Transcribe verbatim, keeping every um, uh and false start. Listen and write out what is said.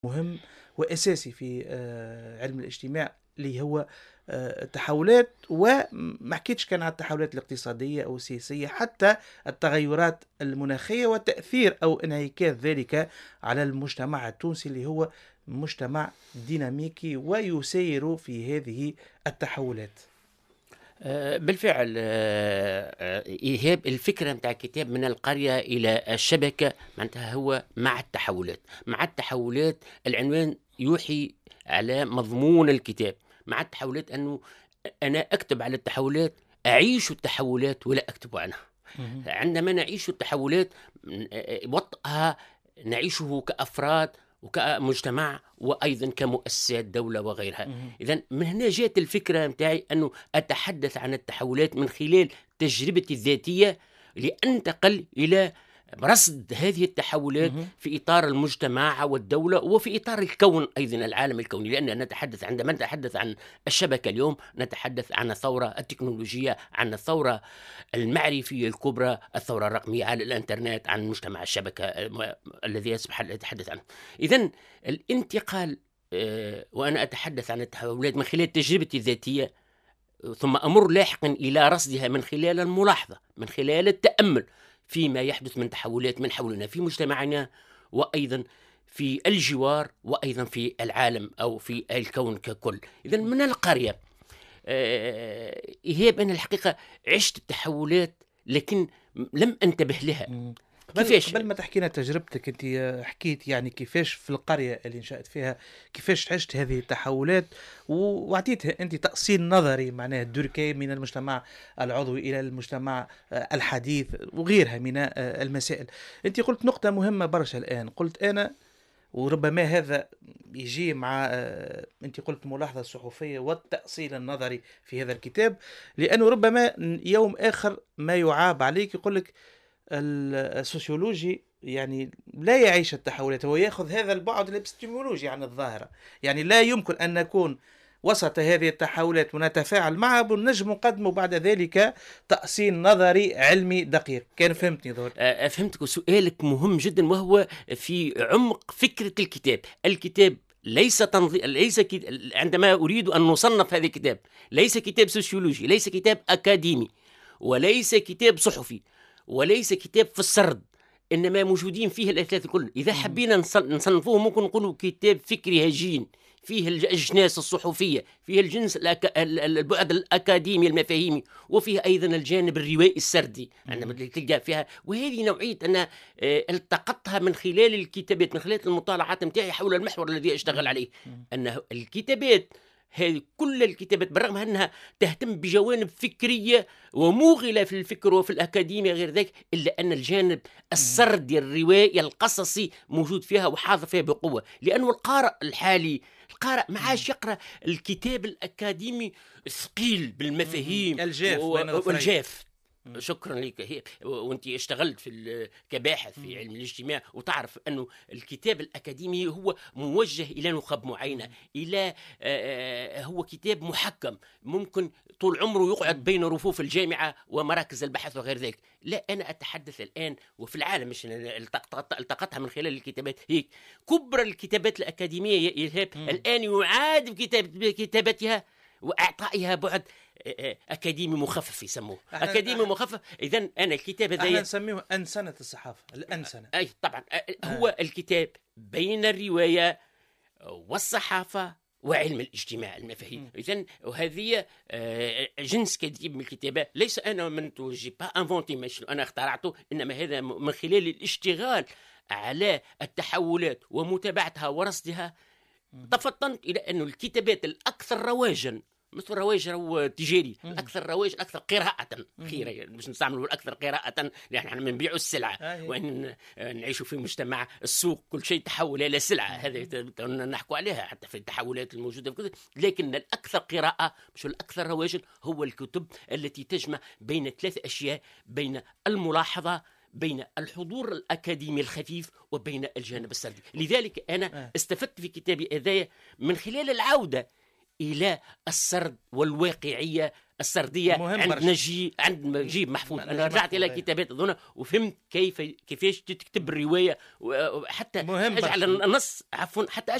مهم وأساسي في آه، علم الاجتماع اللي هو آه، التحولات، وما حكيتش كان على التحولات الاقتصادية أو السياسية، حتى التغيرات المناخية وتأثير أو انعكاس ذلك على المجتمع التونسي اللي هو مجتمع ديناميكي ويسير في هذه التحولات. آه، بالفعل. آه، آه، إيهاب الفكرة متاع الكتاب من القرية إلى الشبكة معناتها هو مع التحولات. مع التحولات العنوان يوحي على مضمون الكتاب. مع التحولات أنه أنا أكتب على التحولات، أعيش التحولات ولا أكتب عنها. مهم. عندما نعيش التحولات م- آه، وطئها نعيشه كأفراد وكمجتمع وأيضا كمؤسسات دولة وغيرها. مهم. إذن من هنا جاءت الفكرة متاعي أنه أتحدث عن التحولات من خلال تجربتي الذاتية، لأنتقل إلى رصد هذه التحولات مهم. في إطار المجتمع والدولة وفي إطار الكون أيضا، العالم الكوني. لأن نتحدث عندما نتحدث عن الشبكة اليوم نتحدث عن الثورة التكنولوجية، عن الثورة المعرفية الكبرى، الثورة الرقمية على الإنترنت، عن مجتمع الشبكة آه، الذي يصبح أتحدث عنه. إذن الانتقال، آه، وأنا أتحدث عن التحولات من خلال تجربتي الذاتية، ثم أمر لاحقا إلى رصدها من خلال الملاحظة، من خلال التأمل فيما يحدث من تحولات من حولنا في مجتمعنا، وأيضا في الجوار، وأيضا في العالم أو في الكون ككل. إذن من القرية، آه، إيهاب أنا الحقيقة عشت التحولات لكن لم أنتبه لها. مم. قبل كيفاش؟ قبل ما تحكي لنا تجربتك انت، آه، حكيت يعني كيفاش في القريه اللي نشأت فيها كيفاش عشت هذه التحولات، و- واعطيتها انت تأصيل نظري معناه الدركي من المجتمع العضوي الى المجتمع آه، الحديث وغيرها من آه، المسائل. انت قلت نقطه مهمه برشا الان، قلت انا وربما هذا يجي مع آه، انت قلت ملاحظه صحفيه والتأصيل النظري في هذا الكتاب، لانه ربما يوم اخر ما يعاب عليك يقول لك السوسيولوجي يعني لا يعيش التحولات، هو ياخذ هذا البعد الابستمولوجي عن الظاهرة. يعني لا يمكن أن نكون وسط هذه التحولات ونتفاعل معها ونجم نقدم بعد ذلك تأصيل نظري علمي دقيق. كان فهمتني ظهر؟ آه، فهمتك، وسؤالك مهم جدا وهو في عمق فكرة الكتاب. الكتاب ليس تنظيم، ليس كت... عندما أريد أن نصنف هذا الكتاب ليس كتاب سوسيولوجي، ليس كتاب أكاديمي، وليس كتاب صحفي، وليس كتاب في السرد، إنما موجودين فيه الأثلاث الكل. إذا مهم. حبينا نص- نصنفوه ممكن نقولوا كتاب فكري هجين، فيه الأجناس الصحفية، فيه الجنس الأك... ال- ال- البعد الأكاديمي المفاهيمي، وفيه أيضا الجانب الروائي السردي عندما مهم. تلقى فيها. وهذه نوعية أنا آه، التقطتها من خلال الكتابات، من خلال المطالعات متاعي حول المحور الذي أشتغل مهم. عليه. مهم. أن الكتابات، هذه كل الكتابات بالرغم أنها تهتم بجوانب فكرية وموغلة في الفكر وفي الأكاديمية غير ذلك، إلا أن الجانب مهم. السردي الروائي القصصي موجود فيها وحاضر فيها بقوة. لأنه القارئ الحالي، القارئ ما مهم. عادش يقرأ الكتاب الأكاديمي الثقيل مهم. بالمفاهيم الجاف و- بين ظفرين. والجاف. مهم. شكرا لك. هي وانت اشتغلت في ال- كباحث في مهم. علم الاجتماع وتعرف انه الكتاب الاكاديمي هو موجه الى نخب معينه، مهم. الى آه، آه، هو كتاب محكم ممكن طول عمره يقعد مهم. بين رفوف الجامعه ومراكز البحث وغير ذلك. لا، انا اتحدث الان وفي العالم، مش أنا التقط- التقطها من خلال الكتابات هيك. كبرى الكتابات الاكاديميه يا إيهاب مهم. الان يعاد بكتاب- بكتابتها واعطائها بعد آه، آه، اكاديمي مخفف، يسموه احنا اكاديمي مخفف. اذا انا الكتاب احنا هذا، نسميه أنسنة الصحافة، الأنسنة. اي طبعا آه، آه. هو الكتاب بين الروايه والصحافه وعلم الاجتماع المفاهيم. مم. اذا وهذه آه، جنس كثير من الكتابه. ليس انا من توجي با انفونتي، مش انا اخترعته، انما هذا من خلال الاشتغال على التحولات ومتابعتها ورصدها. مم. تفطنت الى انه الكتابات الاكثر رواجا، مثل الرواج هو تجاري، مم. الاكثر رواج الاكثر قراءة مم. خيرا، يعني باش نستعملوا الاكثر قراءة لان احنا بنبيعوا السلعة، آه. وان نعيشوا في مجتمع السوق كل شيء تحول الى سلعة. هذا نحكوا عليها حتى في التحولات الموجودة في كذا. لكن الاكثر قراءة مش الاكثر رواجا هو الكتب التي تجمع بين ثلاث اشياء: بين الملاحظة، بين الحضور الأكاديمي الخفيف، وبين الجانب السردي. لذلك أنا آه. استفدت في كتابي هذايا من خلال العودة إلى السرد والواقعية السرديه عند برشا. نجي عند نجيب محفوظ. انا رجعت محفوظ الى أيوة. كتابات هذونا وفهمت كيف كيفاش تكتب الروايه، وحتى مهم اجعل برشا. النص عفوا حتى